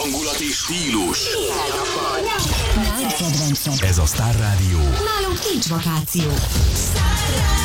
hangulat és stílus. Nagy kedvencem. Ez a Star Rádió. Nálunk nincs vakáció. Star